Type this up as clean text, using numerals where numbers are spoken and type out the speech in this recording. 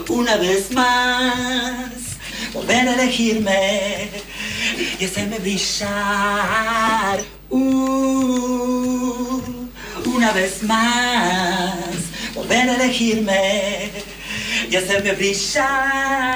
una vez más, volver a elegirme y hacerme brillar. Una vez más, volver a elegirme y hacerme brillar.